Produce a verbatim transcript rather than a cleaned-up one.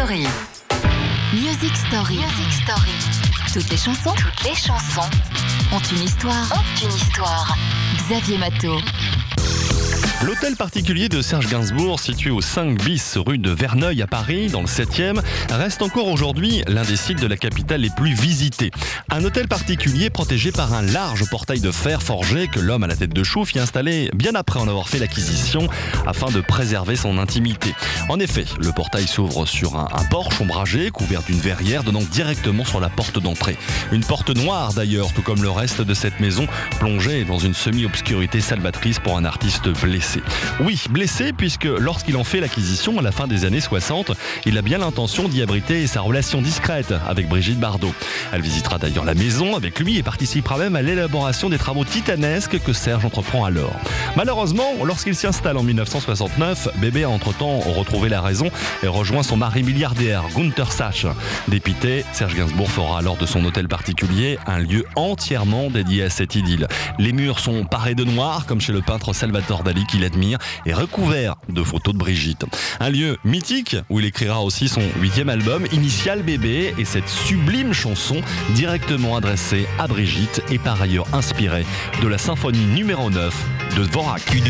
Story. Music Story. Music Story. Toutes les chansons, toutes les chansons ont une histoire. Ont une histoire. Xavier Matteau. L'hôtel particulier de Serge Gainsbourg, situé au cinq bis rue de Verneuil à Paris, dans le septième, reste encore aujourd'hui l'un des sites de la capitale les plus visités. Un hôtel particulier protégé par un large portail de fer forgé que l'homme à la tête de chouf y a installé bien après en avoir fait l'acquisition, afin de préserver son intimité. En effet, le portail s'ouvre sur un, un porche ombragé couvert d'une verrière donnant directement sur la porte d'entrée. Une porte noire d'ailleurs, tout comme le reste de cette maison, plongée dans une semi-obscurité salvatrice pour un artiste blessé. Oui, blessé puisque lorsqu'il en fait l'acquisition à la fin des années soixante, il a bien l'intention d'y abriter sa relation discrète avec Brigitte Bardot. Elle visitera d'ailleurs la maison avec lui et participera même à l'élaboration des travaux titanesques que Serge entreprend alors. Malheureusement, lorsqu'il s'y installe en dix-neuf cent soixante-neuf, Bébé a entre-temps retrouvé la raison et rejoint son mari milliardaire, Günther Sachs. Dépité, Serge Gainsbourg fera alors de son hôtel particulier un lieu entièrement dédié à cette idylle. Les murs sont parés de noir, comme chez le peintre Salvatore Dali qu'il admire, et recouvert de photos de Brigitte. Un lieu mythique où il écrira aussi son huitième album, Initial Bébé, et cette sublime chanson directement adressée à Brigitte et par ailleurs inspirée de la symphonie numéro neuf de Dvorak.